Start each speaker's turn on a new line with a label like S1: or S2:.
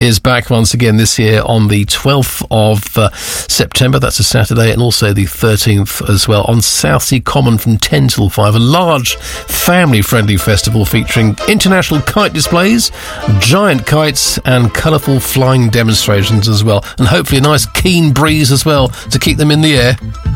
S1: is back once again this year on the 12th of September. That's a Saturday, and also the 13th as well on Southsea Common from 10 till 5. A large family-friendly festival featuring international kite displays, giant kites and colourful flying demonstrations as well. And hopefully a nice keen breeze as well to keep them in the air.